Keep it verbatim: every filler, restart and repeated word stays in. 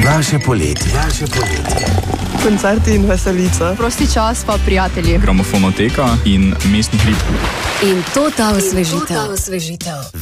Naše poletje. Naše poletje. Koncerti in veselica. Prosti čas pa prijatelji. Gramofonoteka in mestni hrib. In to ta osvežitev.